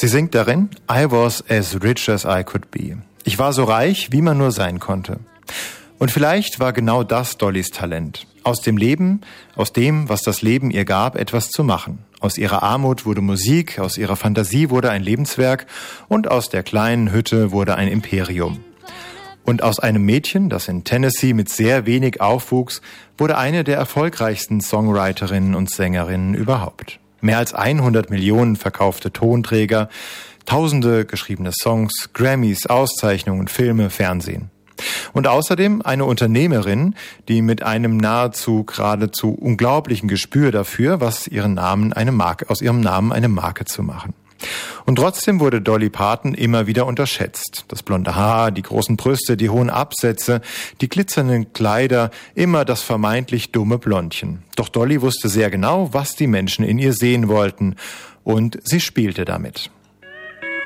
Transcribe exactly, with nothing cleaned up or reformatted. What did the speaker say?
Sie singt darin, I was as rich as I could be. Ich war so reich, wie man nur sein konnte. Und vielleicht war genau das Dollys Talent. Aus dem Leben, aus dem, was das Leben ihr gab, etwas zu machen. Aus ihrer Armut wurde Musik, aus ihrer Fantasie wurde ein Lebenswerk und aus der kleinen Hütte wurde ein Imperium. Und aus einem Mädchen, das in Tennessee mit sehr wenig aufwuchs, wurde eine der erfolgreichsten Songwriterinnen und Sängerinnen überhaupt. Mehr als hundert Millionen verkaufte Tonträger, tausende geschriebene Songs, Grammys, Auszeichnungen, Filme, Fernsehen. Und außerdem eine Unternehmerin, die mit einem nahezu geradezu unglaublichen Gespür dafür, was ihren Namen eine Marke, aus ihrem Namen eine Marke zu machen. Und trotzdem wurde Dolly Parton immer wieder unterschätzt. Das blonde Haar, die großen Brüste, die hohen Absätze, die glitzernden Kleider, immer das vermeintlich dumme Blondchen. Doch Dolly wusste sehr genau, was die Menschen in ihr sehen wollten. Und sie spielte damit.